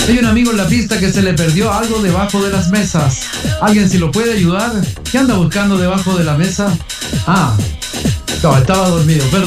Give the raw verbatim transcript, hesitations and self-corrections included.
Hay un amigo en la pista que se le perdió algo debajo de las mesas. ¿Alguien si lo puede ayudar? ¿Qué anda buscando debajo de la mesa? Ah, no, estaba dormido, perdón.